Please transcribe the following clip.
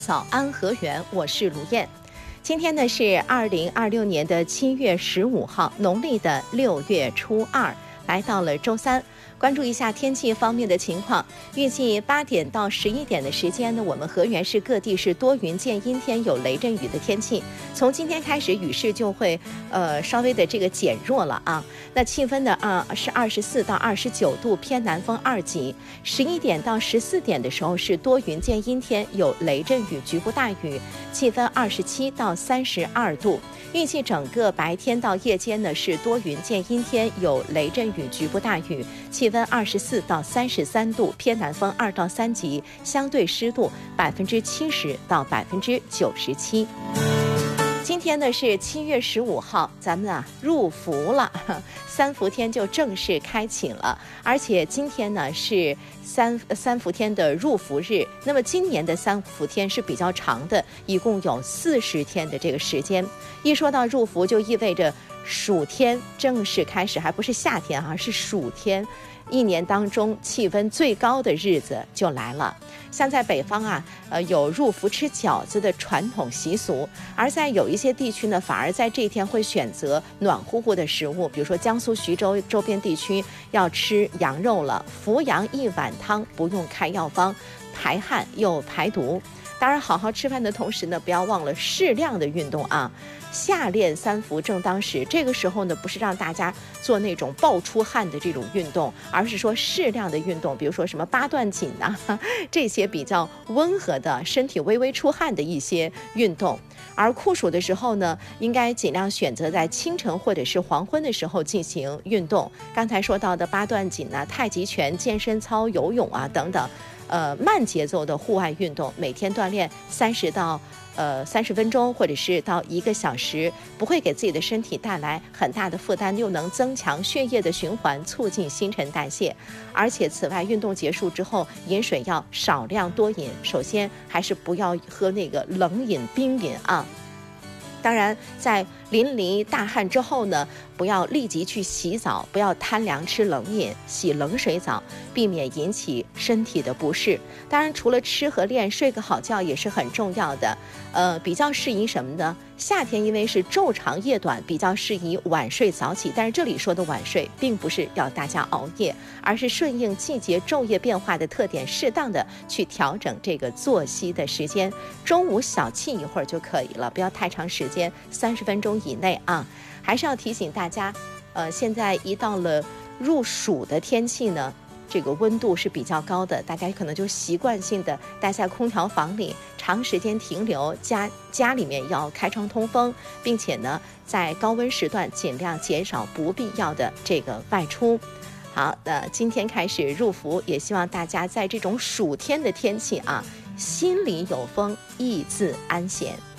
早安河源，我是卢燕。今天呢是2026年的7月15号，农历的6月初2，来到了周三。关注一下天气方面的情况，预计8点到11点的时间呢，我们河源市各地是多云见阴天，有雷阵雨的天气。从今天开始，雨势就会稍微的这个减弱了啊。那气温呢是24到29度，偏南风2级。11点到14点的时候是多云见阴天，有雷阵雨，局部大雨，气温27到32度。预计整个白天到夜间呢是多云见阴天，有雷阵雨，局部大雨，气温24到33度，偏南风2到3级，相对湿度70%到97%。今天呢是7月15号，咱们入伏了，3伏天就正式开启了，而且今天呢是三伏天的入伏日。那么今年的3伏天是比较长的，一共有40天的这个时间。一说到入伏，就意味着暑天正式开始，还不是夏天啊，是暑天。一年当中气温最高的日子就来了。像在北方有入伏吃饺子的传统习俗，而在有一些地区呢，反而在这一天会选择暖乎乎的食物，比如说江苏徐州周边地区要吃羊肉了，伏羊1碗汤，不用开药方，排汗又排毒。当然好好吃饭的同时呢，不要忘了适量的运动啊。夏练3伏正当时，这个时候呢，不是让大家做那种爆出汗的这种运动，而是说适量的运动，比如说什么8段锦这些比较温和的身体微微出汗的一些运动。而酷暑的时候呢，应该尽量选择在清晨或者是黄昏的时候进行运动。刚才说到的8段锦太极拳、健身操、游泳等等，慢节奏的户外运动，每天锻炼30分钟或者是到1个小时，不会给自己的身体带来很大的负担，又能增强血液的循环，促进新陈代谢。而且此外，运动结束之后饮水要少量多饮，首先还是不要喝那个冷饮冰饮啊。当然在淋漓大汗之后呢，不要立即去洗澡，不要贪凉吃冷饮，洗冷水澡，避免引起身体的不适。当然除了吃和练，睡个好觉也是很重要的。比较适宜什么呢？夏天因为是昼长夜短，比较适宜晚睡早起。但是这里说的晚睡并不是要大家熬夜，而是顺应季节昼夜变化的特点，适当的去调整这个作息的时间。中午小憩一会儿就可以了，不要太长时间，30分钟以内啊。还是要提醒大家，现在一到了入暑的天气呢，这个温度是比较高的，大家可能就习惯性的待在空调房里长时间停留，家里面要开窗通风，并且呢在高温时段尽量减少不必要的这个外出。好，今天开始入伏，也希望大家在这种暑天的天气心里有风，意自安闲。